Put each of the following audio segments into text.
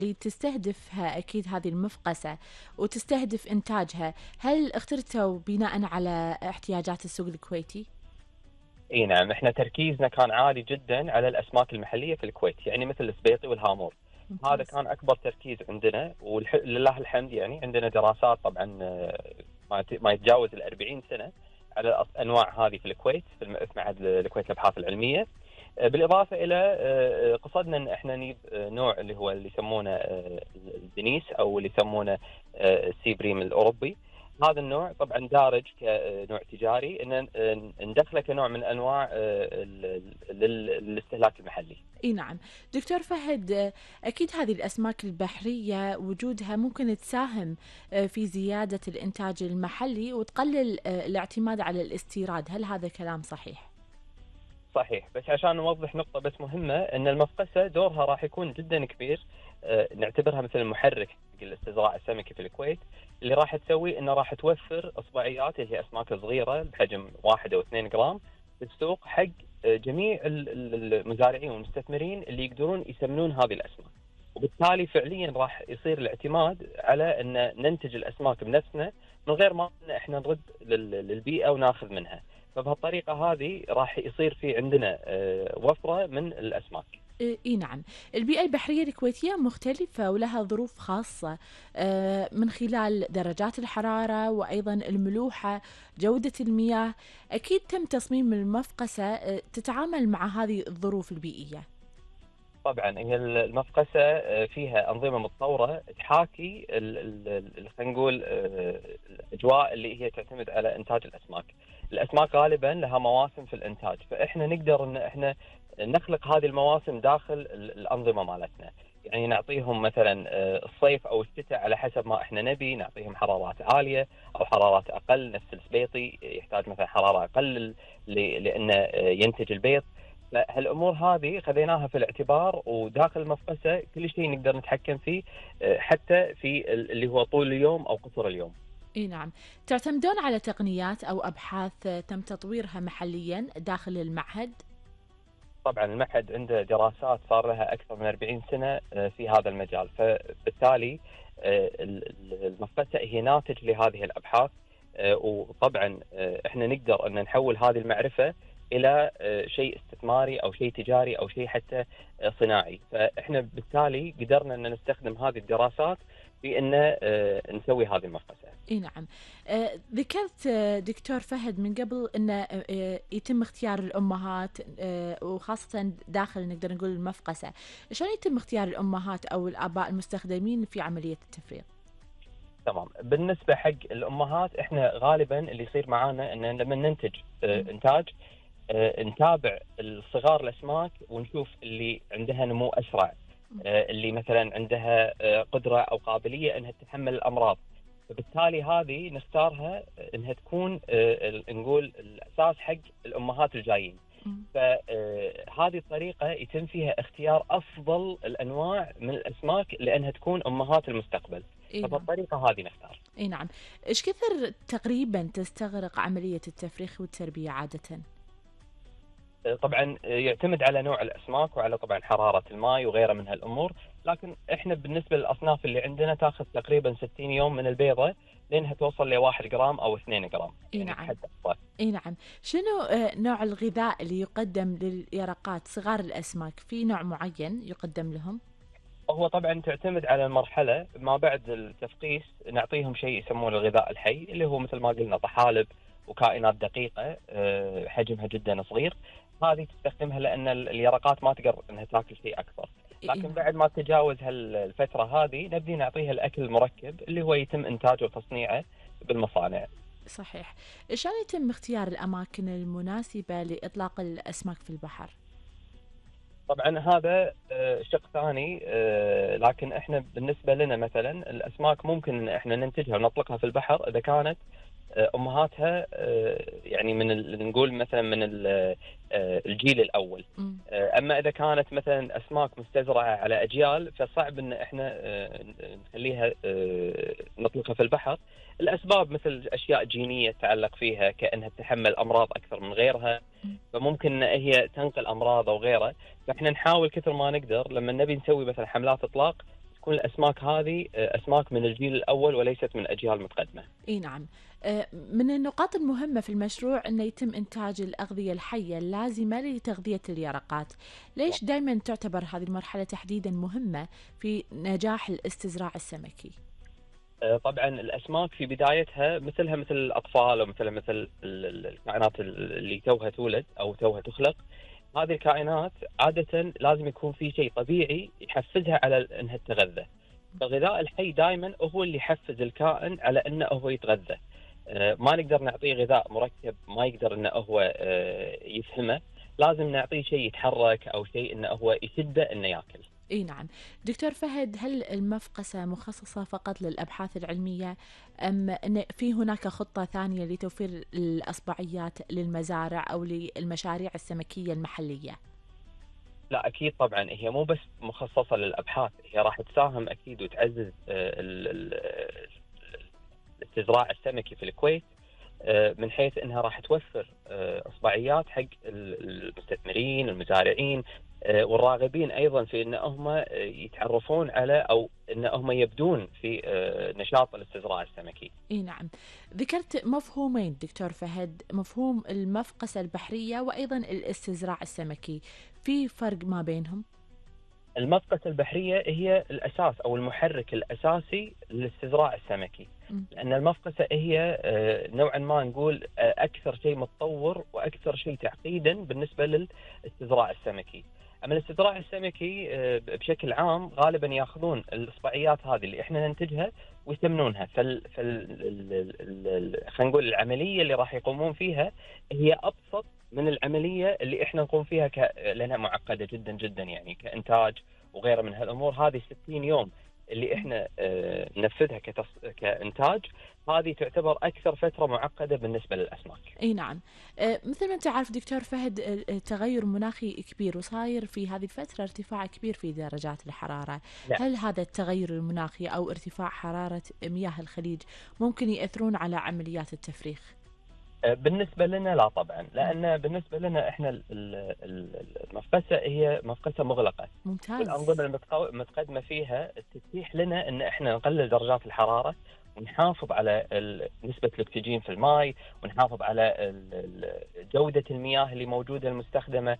اللي تستهدفها أكيد هذه المفقسة وتستهدف إنتاجها، هل اخترتوا بناء على احتياجات السوق الكويتي؟ اي نعم، احنا تركيزنا كان عالي جدا على الاسماك المحليه في الكويت، يعني مثل السبيطي والهامور. هذا ممتاز. كان اكبر تركيز عندنا، ولله الحمد يعني عندنا دراسات طبعا ما يتجاوز ال 40 سنه على الانواع هذه في الكويت، في معهد الكويت للابحاث العلميه. بالاضافه الى قصدنا ان احنا نجيب نوع اللي يسمونه الدنيس، او اللي يسمونه السيبريم الاوروبي. هذا النوع طبعا دارج كنوع تجاري، ان ندخله كنوع من انواع الاستهلاك المحلي. اي نعم. دكتور فهد، اكيد هذه الاسماك البحريه وجودها ممكن تساهم في زياده الانتاج المحلي وتقلل الاعتماد على الاستيراد، هل هذا كلام صحيح؟ صحيح، بس عشان نوضح نقطة بس مهمة، أن المفقسة دورها راح يكون جدا كبير. نعتبرها مثل المحرك حق الاستزراع السمكي في الكويت. اللي راح تسوي أنه راح توفر إصبعيات، اللي هي أسماك صغيرة بحجم 1 أو 2 جرام في السوق، حق جميع المزارعين والمستثمرين اللي يقدرون يسمنون هذه الأسماك. وبالتالي فعليا راح يصير الاعتماد على أن ننتج الأسماك بنفسنا، من غير ما إن احنا نرد للبيئة وناخذ منها. فبهالطريقة هذه راح يصير في عندنا وفرة من الأسماك. اي نعم. البيئة البحرية الكويتية مختلفة ولها ظروف خاصة، من خلال درجات الحرارة وأيضا الملوحة، جودة المياه. أكيد تم تصميم المفقسة تتعامل مع هذه الظروف البيئية. طبعا هي المفقسة فيها أنظمة متطورة تحاكي خلينا نقول الأجواء اللي هي تعتمد على إنتاج الأسماك. الأسماك غالبا لها مواسم في الإنتاج، فإحنا نقدر إن إحنا نخلق هذه المواسم داخل الأنظمة مالتنا. يعني نعطيهم مثلا الصيف أو الشتاء على حسب ما إحنا نبي، نعطيهم حرارات عالية أو حرارات أقل. نفس السبيطي يحتاج مثلا حرارة أقل لأنه ينتج البيض. فهالامور هذه خذيناها في الاعتبار، وداخل المفقسه كل شيء نقدر نتحكم فيه، حتى في اللي هو طول اليوم او قصر اليوم. اي نعم. تعتمدون على تقنيات او ابحاث تم تطويرها محليا داخل المعهد؟ طبعا المعهد عنده دراسات صار لها اكثر من 40 سنه في هذا المجال، فبالتالي المفقسه هي ناتج لهذه الابحاث. وطبعا احنا نقدر ان نحول هذه المعرفه الى شيء استثماري او شيء تجاري او شيء حتى صناعي. فاحنا بالتالي قدرنا ان نستخدم هذه الدراسات في ان نسوي هذه المفقسه. اي نعم. ذكرت دكتور فهد من قبل ان يتم اختيار الامهات، وخاصه داخل نقدر نقول المفقسه، شلون يتم اختيار الامهات او الاباء المستخدمين في عمليه التفريغ؟ تمام. بالنسبه حق الامهات، احنا غالبا اللي يصير معانا ان لما ننتج انتاج، نتابع الصغار الاسماك ونشوف اللي عندها نمو اسرع، اللي مثلا عندها قدره او قابليه انها تتحمل الامراض. فبالتالي هذه نختارها انها تكون نقول الاساس حق الامهات الجايين. فهذه الطريقه يتم فيها اختيار افضل الانواع من الاسماك لانها تكون امهات المستقبل. اي نعم. فبالطريقه هذه نختار. اي نعم. ايش كثر تقريبا تستغرق عمليه التفريغ والتربيه عاده؟ طبعا يعتمد على نوع الاسماك وعلى طبعا حراره الماء وغيرها من هالامور. لكن احنا بالنسبه للاصناف اللي عندنا تاخذ تقريبا 60 يوم من البيضه لانها توصل ل 1 جرام او 2 جرام، اي يعني نعم. بحد اقصى. اي نعم. شنو نوع الغذاء اللي يقدم لليرقات صغار الاسماك؟ في نوع معين يقدم لهم؟ هو طبعا تعتمد على المرحله. ما بعد التفقيس نعطيهم شيء يسمونه الغذاء الحي، اللي هو مثل ما قلنا طحالب وكائنات دقيقه حجمها جدا صغير. هذه تستخدمها لان اليرقات ما تقدر انها تاكل شيء اكثر. اي لكن نعم. بعد ما تتجاوز هالفتره هذه نبدي نعطيها الاكل المركب، اللي هو يتم انتاجه وتصنيعه بالمصانع. صحيح. شلون يتم اختيار الاماكن المناسبه لاطلاق الاسماك في البحر؟ طبعا هذا شق ثاني. لكن احنا بالنسبه لنا مثلا الاسماك ممكن ان احنا ننتجها ونطلقها في البحر اذا كانت امهاتها يعني نقول مثلا من الجيل الاول. اما اذا كانت مثلا اسماك مستزرعه على اجيال، فصعب ان احنا نخليها نطلقها في البحر. الاسباب مثل اشياء جينيه تتعلق فيها، كانها تتحمل امراض اكثر من غيرها، فممكن ان هي تنقل امراض او غيره. فاحنا نحاول كثر ما نقدر لما نبي نسوي مثلا حملات اطلاق، تكون الاسماك هذه اسماك من الجيل الاول وليست من اجيال متقدمه. اي نعم. من النقاط المهمة في المشروع أنه يتم إنتاج الأغذية الحية اللازمة لتغذية اليرقات. ليش دائما تعتبر هذه المرحلة تحديدا مهمة في نجاح الاستزراع السمكي؟ طبعا الاسماك في بدايتها مثلها مثل الاطفال، او مثل الكائنات اللي توها تولد او توها تخلق. هذه الكائنات عاده لازم يكون في شيء طبيعي يحفزها على انها تتغذى. فالغذاء الحي دائما هو اللي يحفز الكائن على انه هو يتغذى. ما نقدر نعطيه غذاء مركب ما يقدر انه هو يفهمه. لازم نعطيه شيء يتحرك او شيء انه هو يشده انه ياكل. اي نعم. دكتور فهد، هل المفقسة مخصصة فقط للأبحاث العلمية أم أن في هناك خطة ثانية لتوفير الأصبعيات للمزارع أو للمشاريع السمكية المحلية؟ لا اكيد طبعا هي مو بس مخصصه للابحاث، هي راح تساهم اكيد وتعزز الاستزراع السمكي في الكويت، من حيث انها راح توفر اصبعيات حق المستثمرين المزارعين والراغبين ايضا في ان هم يتعرفون على او ان هم يبدون في نشاط الاستزراع السمكي. اي نعم. ذكرت مفهومين دكتور فهد، مفهوم المفقسة البحرية وأيضا الاستزراع السمكي، في فرق ما بينهم؟ المفقسة البحرية هي الأساس أو المحرك الأساسي للاستزراع السمكي، لأن المفقسة هي نوعا ما نقول أكثر شيء متطور وأكثر شيء تعقيدا بالنسبة للاستزراع السمكي. أما الاستزراع السمكي بشكل عام غالبا يأخذون الإصبعيات هذه اللي إحنا ننتجها ويسمنونها. خلينا نقول العملية اللي راح يقومون فيها هي أبسط من العملية اللي احنا نقوم فيها لأنها معقدة جدا جدا، يعني كإنتاج وغيره من هالأمور. هذه 60 يوم اللي احنا ننفذها كإنتاج، هذه تعتبر أكثر فترة معقدة بالنسبة للأسماك. اي نعم. مثل ما انت عارف دكتور فهد، التغير المناخي كبير وصاير في هذه الفترة ارتفاع كبير في درجات الحرارة. لا. هل هذا التغير المناخي أو ارتفاع حرارة مياه الخليج ممكن يأثرون على عمليات التفريخ؟ بالنسبة لنا لا طبعا، لأن بالنسبة لنا احنا المفقسة هي مفقسة مغلقة. ممتاز. والأنظمة المتقدمة فيها تتيح لنا ان احنا نقلل درجات الحرارة ونحافظ على نسبة الأكسجين في الماء، ونحافظ على جودة المياه اللي موجودة المستخدمة.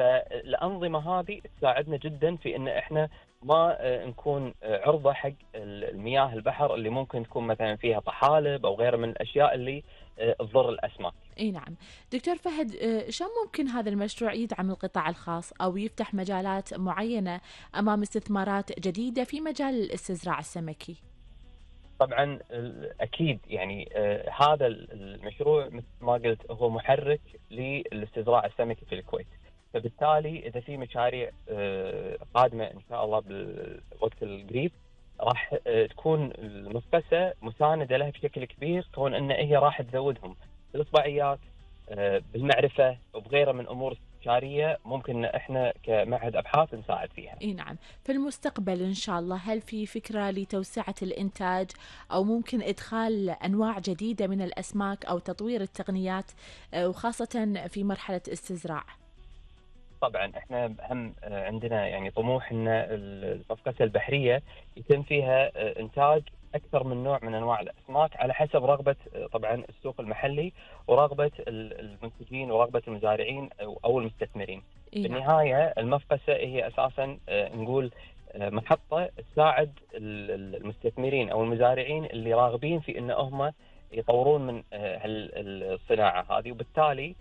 فالأنظمة هذه تساعدنا جدا في ان احنا ما نكون عرضة حق المياه البحر اللي ممكن تكون مثلا فيها طحالب او غيره من الاشياء اللي تضر الاسماك. اي نعم. دكتور فهد، شلون ممكن هذا المشروع يدعم القطاع الخاص او يفتح مجالات معينة امام استثمارات جديدة في مجال الاستزراع السمكي؟ طبعا اكيد يعني هذا المشروع مثل ما قلت هو محرك للاستزراع السمكي في الكويت. فبالتالي اذا في مشاريع قادمه ان شاء الله بالوقت القريب راح تكون المفقسه مسانده لها بشكل كبير، كون ان هي راح تزودهم بالاصبعيات بالمعرفه وبغيره من امور استشاريه ممكن احنا كمعهد ابحاث نساعد فيها. اي نعم. في المستقبل ان شاء الله هل في فكرة لتوسعة الانتاج او ممكن ادخال انواع جديدة من الاسماك او تطوير التقنيات وخاصة في مرحلة استزراع؟ طبعا احنا هم عندنا يعني طموح ان المفقسه البحريه يتم فيها انتاج اكثر من نوع من انواع الاسماك على حسب رغبه طبعا السوق المحلي ورغبه المنتجين ورغبه المزارعين او المستثمرين. إيه. بالنهايه المفقسه هي اساسا نقول محطه تساعد المستثمرين او المزارعين اللي راغبين في ان هم يطورون من الصناعه هذه، وبالتالي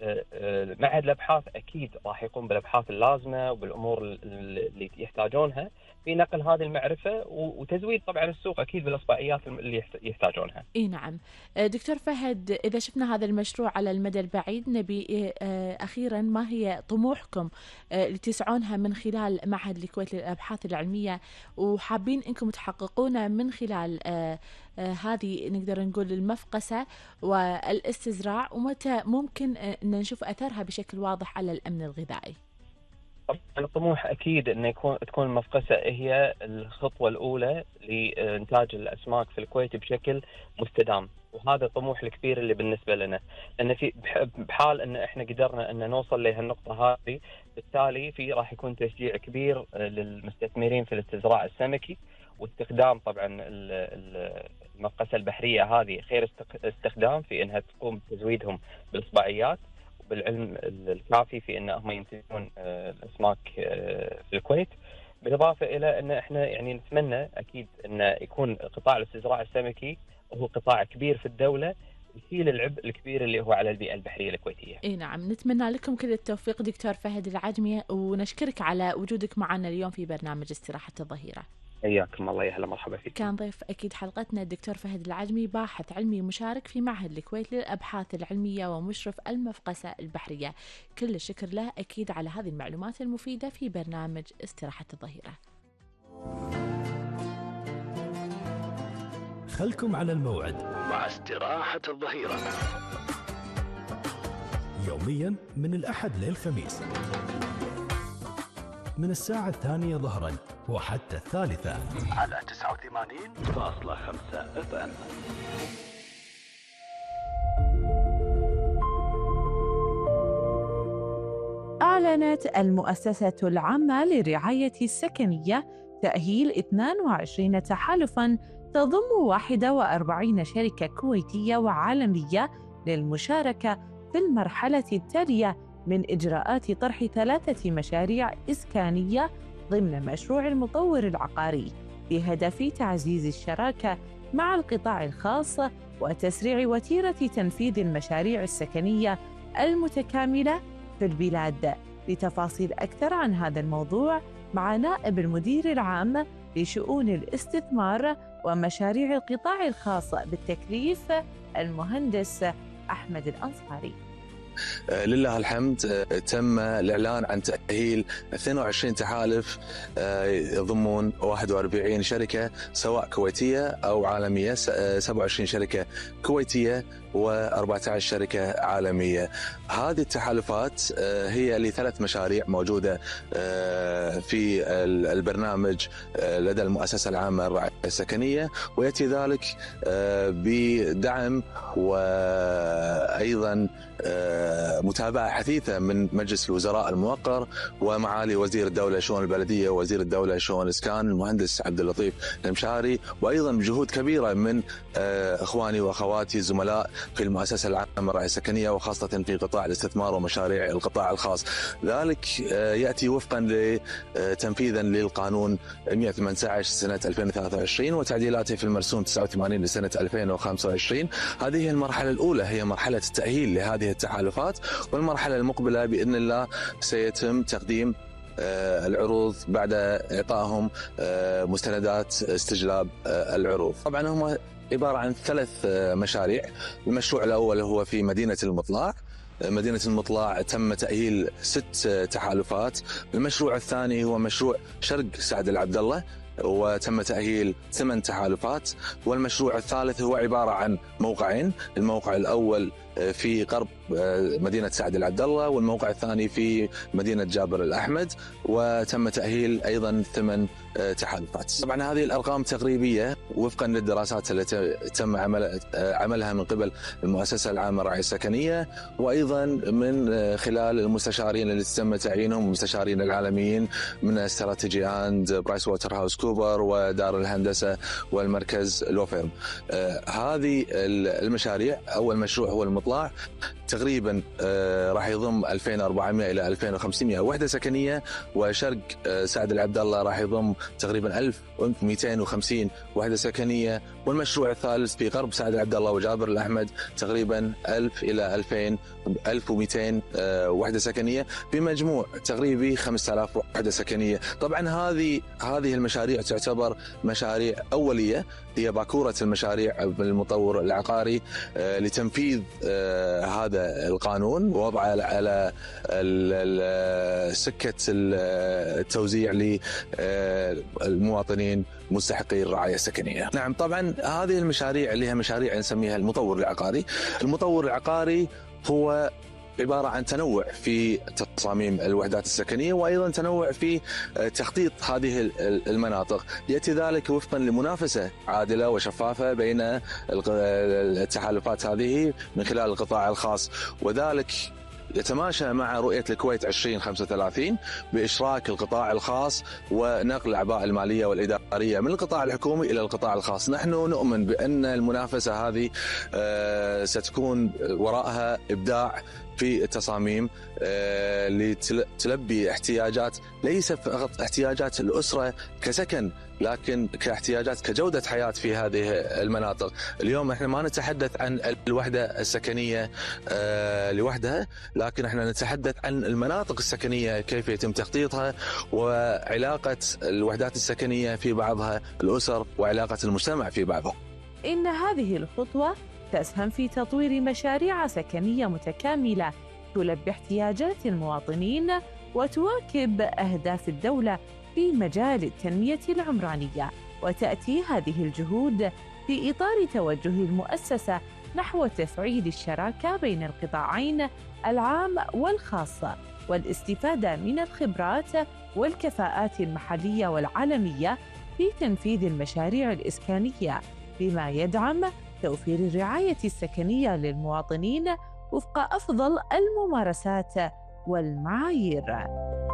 معهد الابحاث اكيد راح يقوم بالابحاث اللازمه وبالامور اللي يحتاجونها في نقل هذه المعرفه وتزويد طبعا السوق اكيد بالاصبعيات اللي يحتاجونها. اي نعم. دكتور فهد، اذا شفنا هذا المشروع على المدى البعيد نبي اخيرا ما هي طموحكم لتسعونها من خلال معهد الكويت للابحاث العلميه وحابين انكم تحققونها من خلال هذه نقدر نقول المفقسه والاستزراع، ومتى ممكن ان نشوف اثرها بشكل واضح على الامن الغذائي؟ طبعا الطموح اكيد انه تكون المفقسه هي الخطوه الاولى لانتاج الاسماك في الكويت بشكل مستدام، وهذا الطموح الكبير اللي بالنسبه لنا. لان في بحال ان احنا قدرنا ان نوصل لهالنقطه هذه، بالتالي في راح يكون تشجيع كبير للمستثمرين في الاستزراع السمكي واستخدام طبعا المفقسة البحرية هذه خير استخدام في أنها تقوم بتزويدهم بالإصبعيات وبالعلم الكافي في أن هم ينتجون الأسماك في الكويت. بالإضافة إلى أن إحنا يعني نتمنى أكيد أن يكون قطاع الاستزراع السمكي هو قطاع كبير في الدولة يشيل العبء الكبير اللي هو على البيئة البحرية الكويتية. اي نعم، نتمنى لكم كل التوفيق دكتور فهد العجمي، ونشكرك على وجودك معنا اليوم في برنامج استراحة الظهيرة. حياكم الله، يا هلا مرحبا فيك. كان ضيف أكيد حلقتنا الدكتور فهد العجمي، باحث علمي مشارك في معهد الكويت للأبحاث العلمية ومشرف المفقسة البحرية. كل الشكر له أكيد على هذه المعلومات المفيدة في برنامج استراحة الظهيرة. خلكم على الموعد مع استراحة الظهيرة، يوميا من الأحد للخميس من الساعة 2 ظهرا وحتى 3 على 89.5 FM. أعلنت المؤسسة العامة للرعاية السكنية تأهيل 22 تحالفاً تضم 41 شركة كويتية وعالمية للمشاركة في المرحلة التالية من إجراءات طرح 3 مشاريع إسكانية ضمن مشروع المطور العقاري بهدف تعزيز الشراكة مع القطاع الخاص وتسريع وتيرة تنفيذ المشاريع السكنية المتكاملة في البلاد. لتفاصيل أكثر عن هذا الموضوع مع نائب المدير العام لشؤون الاستثمار ومشاريع القطاع الخاص بالتكليف المهندس أحمد الأنصاري. لله الحمد، تم الإعلان عن تأهيل 22 تحالف يضمون 41 شركة سواء كويتية أو عالمية، 27 شركة كويتية و14 شركة عالمية. هذه التحالفات هي ل3 مشاريع موجودة في البرنامج لدى المؤسسة العامة للرعاية السكنية، ويأتي ذلك بدعم وأيضا متابعة حثيثة من مجلس الوزراء الموقر ومعالي وزير الدولة شؤون البلدية ووزير الدولة شؤون الإسكان المهندس عبد اللطيف المشاري، وأيضا بجهود كبيرة من إخواني وأخواتي الزملاء في المؤسسة العامة للرعاية السكنية وخاصة في قطاع الاستثمار ومشاريع القطاع الخاص. ذلك يأتي وفقا لتنفيذا للقانون 118 سنة 2023 وتعديلاته في المرسوم 89 لسنة 2025. هذه المرحلة الأولى هي مرحلة التأهيل لهذه التحالفات، والمرحلة المقبلة بإذن الله سيتم تقديم العروض بعد إعطائهم مستندات استجلاب العروض. طبعا هم عبارة عن 3 مشاريع. المشروع الأول هو في مدينة المطلع. مدينة المطلع تم تأهيل 6 تحالفات. المشروع الثاني هو مشروع شرق سعد العبدالله وتم تأهيل 8 تحالفات. والمشروع الثالث هو عبارة عن موقعين، الموقع الأول في غرب مدينة سعد العبدالله والموقع الثاني في مدينة جابر الأحمد، وتم تأهيل أيضا 8 تحالفات. طبعا هذه الأرقام تقريبية وفقا للدراسات التي تم عملها من قبل المؤسسة العامة للرعاية السكنية، وأيضا من خلال المستشارين اللي تم تعيينهم، المستشارين العالميين من استراتيجي اند برايس ووتر هاوس كوبر ودار الهندسة والمركز لوفيرم. هذه المشاريع، أول مشروع هو المطلع، تقريبا راح يضم 2400 إلى 2500 وحدة سكنية، وشرق سعد العبدالله راح يضم تقريبا 1250 وحدة سكنية، والمشروع الثالث في غرب سعد العبدالله وجابر الأحمد تقريبا 1000 إلى 1200 وحدة سكنية، بمجموع تقريبي 5000 وحدة سكنية. طبعا هذه المشاريع تعتبر مشاريع أولية، هي باكورة المشاريع بالمطور العقاري لتنفيذ هذا القانون ووضعه على سكة التوزيع للمواطنين مستحقي الرعاية السكنية. نعم، طبعا هذه المشاريع اللي هي مشاريع نسميها المطور العقاري. المطور العقاري هو عبارة عن تنوع في تصاميم الوحدات السكنية وأيضا تنوع في تخطيط هذه المناطق. يأتي ذلك وفقا لمنافسة عادلة وشفافة بين التحالفات هذه من خلال القطاع الخاص، وذلك يتماشى مع رؤية الكويت 2035 بإشراك القطاع الخاص ونقل الأعباء المالية والإدارية من القطاع الحكومي إلى القطاع الخاص. نحن نؤمن بأن المنافسة هذه ستكون وراءها إبداع في التصاميم لتلبي احتياجات، ليس فقط احتياجات الأسرة كسكن، لكن كاحتياجات كجودة حياة في هذه المناطق. اليوم احنا ما نتحدث عن الوحدة السكنية لوحدها، لكن احنا نتحدث عن المناطق السكنية كيف يتم تخطيطها، وعلاقة الوحدات السكنية في بعضها الأسر، وعلاقة المجتمع في بعضه. إن هذه الخطوة تسهم في تطوير مشاريع سكنية متكاملة تلبي احتياجات المواطنين وتواكب أهداف الدولة في مجال التنمية العمرانية. وتأتي هذه الجهود في إطار توجه المؤسسة نحو تفعيل الشراكة بين القطاعين العام والخاص، والاستفادة من الخبرات والكفاءات المحلية والعالمية في تنفيذ المشاريع الإسكانية، بما يدعم توفير الرعاية السكنية للمواطنين وفق أفضل الممارسات والمعايير.